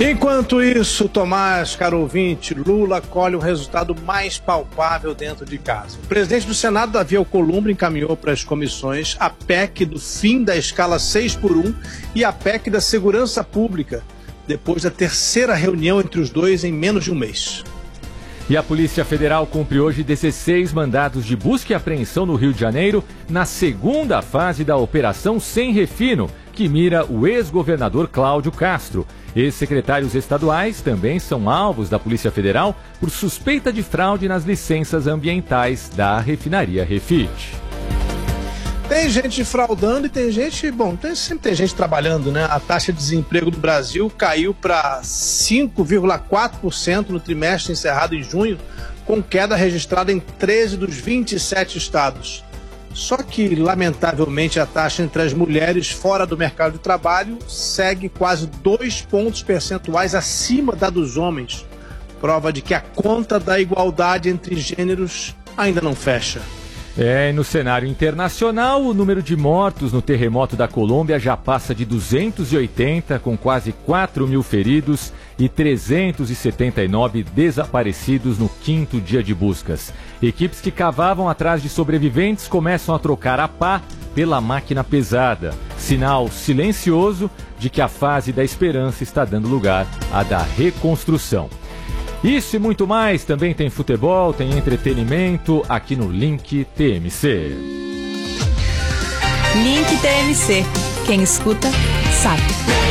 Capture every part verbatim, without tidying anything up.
Enquanto isso, Tomás, caro ouvinte, Lula colhe o resultado mais palpável dentro de casa. O presidente do Senado, Davi Alcolumbre, encaminhou para as comissões a P E C do fim da escala seis por um e a P E C da segurança pública, depois da terceira reunião entre os dois em menos de um mês. E a Polícia Federal cumpre hoje dezesseis mandados de busca e apreensão no Rio de Janeiro, na segunda fase da Operação Sem Refino, que mira o ex-governador Cláudio Castro. Ex-secretários estaduais também são alvos da Polícia Federal por suspeita de fraude nas licenças ambientais da refinaria Refit. Tem gente fraudando e tem gente, bom, tem, sempre tem gente trabalhando, né? A taxa de desemprego do Brasil caiu para cinco vírgula quatro por cento no trimestre encerrado em junho, com queda registrada em treze dos vinte e sete estados. Só que, lamentavelmente, a taxa entre as mulheres fora do mercado de trabalho segue quase dois pontos percentuais acima da dos homens. Prova de que a conta da igualdade entre gêneros ainda não fecha. É, e no cenário internacional, o número de mortos no terremoto da Colômbia já passa de duzentos e oitenta, com quase quatro mil feridos e trezentos e setenta e nove desaparecidos no quinto dia de buscas. Equipes que cavavam atrás de sobreviventes começam a trocar a pá pela máquina pesada. Sinal silencioso de que a fase da esperança está dando lugar à da reconstrução. Isso e muito mais, também tem futebol, tem entretenimento aqui no Link T M C. Link T M C. Quem escuta, sabe.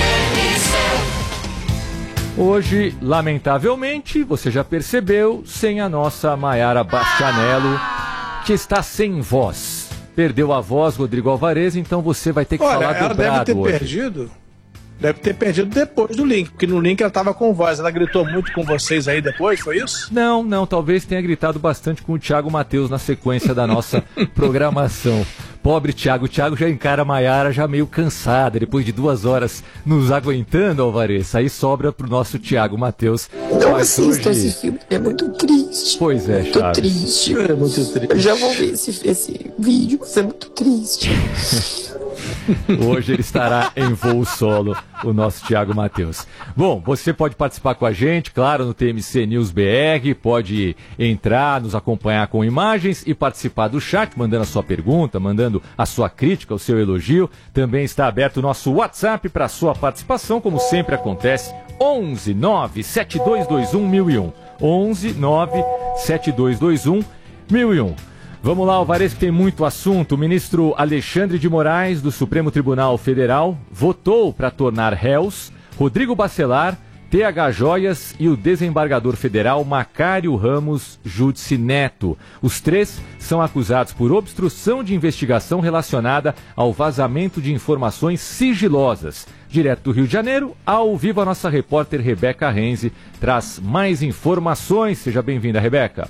Hoje, lamentavelmente, você já percebeu, sem a nossa Maiara Bastianello, que está sem voz. Perdeu a voz, Rodrigo Alvarez, então você vai ter que Olha, falar ela dobrado deve ter hoje. perdido. Deve ter perdido depois do Link, porque no Link ela estava com voz. Ela gritou muito com vocês aí depois, foi isso? Não, não, talvez tenha gritado bastante com o Thiago Matheus na sequência da nossa programação. Pobre Thiago, o Thiago já encara a Maiara já meio cansada, depois de duas horas nos aguentando, Alvarez. Aí sobra pro nosso Thiago Matheus. Não assista hoje... esse filme, é muito triste. Pois é, muito Chaves. triste. É muito triste. Eu já vou ver esse, esse vídeo, mas é muito triste. Hoje ele estará em voo solo, o nosso Thiago Matheus. Bom, você pode participar com a gente, claro, no T M C News B R, pode entrar, nos acompanhar com imagens e participar do chat, mandando a sua pergunta, mandando a sua crítica, o seu elogio. Também está aberto o nosso WhatsApp para a sua participação, como sempre acontece, onze nove sete dois dois um mil e um. onze nove sete dois dois um mil e um. Vamos lá, Alvarez, que tem muito assunto. O ministro Alexandre de Moraes, do Supremo Tribunal Federal, votou para tornar réus Rodrigo Bacelar, T H Joias e o desembargador federal Macário Ramos Júdice Neto. Os três são acusados por obstrução de investigação relacionada ao vazamento de informações sigilosas. Direto do Rio de Janeiro, ao vivo, a nossa repórter Rebeca Renzi traz mais informações. Seja bem-vinda, Rebeca.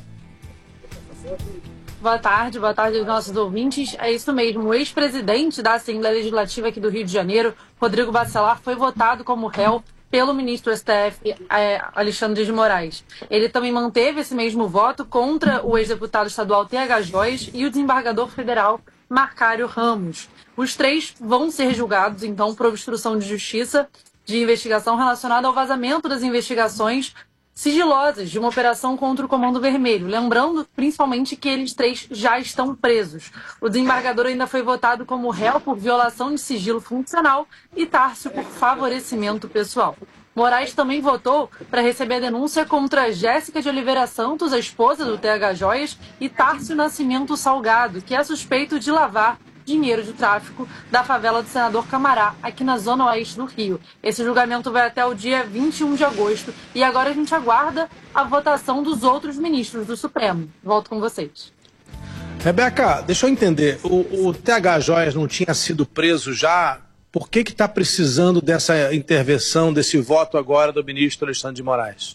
Boa tarde, boa tarde aos nossos ouvintes. É isso mesmo, o ex-presidente da Assembleia Legislativa aqui do Rio de Janeiro, Rodrigo Bacelar, foi votado como réu pelo ministro do S T F, é, Alexandre de Moraes. Ele também manteve esse mesmo voto contra o ex-deputado estadual T H Joias e o desembargador federal Macário Ramos. Os três vão ser julgados, então, por obstrução de justiça de investigação relacionada ao vazamento das investigações sigilosas de uma operação contra o Comando Vermelho. Lembrando, principalmente, que eles três já estão presos. O desembargador ainda foi votado como réu por violação de sigilo funcional e Tárcio por favorecimento pessoal. Moraes também votou para receber a denúncia contra Jéssica de Oliveira Santos, a esposa do T H Joias, e Tárcio Nascimento Salgado, que é suspeito de lavar dinheiro de tráfico da favela do Senador Camará, aqui na zona oeste do Rio. Esse julgamento vai até o dia vinte e um de agosto e agora a gente aguarda a votação dos outros ministros do Supremo. Volto com vocês. Rebeca, deixa eu entender, o, o T H Joias não tinha sido preso já? Por que que está precisando dessa intervenção, desse voto agora do ministro Alexandre de Moraes?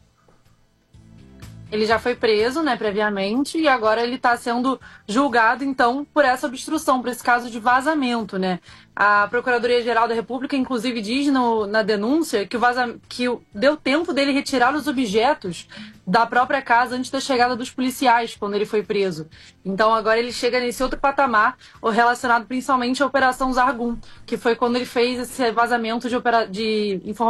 Ele já foi preso, né, previamente, e agora ele está sendo julgado, então, por essa obstrução, por esse caso de vazamento, né? A Procuradoria-Geral da República, inclusive, diz no, na denúncia que, o vaza, que deu tempo dele retirar os objetos da própria casa antes da chegada dos policiais, quando ele foi preso. Então, agora ele chega nesse outro patamar, relacionado principalmente à Operação Zargum, que foi quando ele fez esse vazamento de, opera, de informações